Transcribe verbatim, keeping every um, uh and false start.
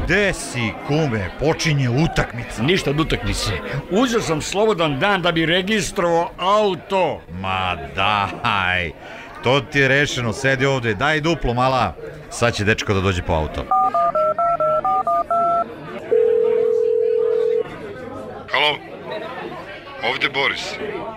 Gde si, kume? Počinje utakmica. Ništa od utakmice. Uzeo sam slobodan dan da bi registrovao auto. Ma daj, to ti je rešeno, sedi ovde, daj duplo mala. Sad će dečko da dođe po auto. Halo, ovde Boris.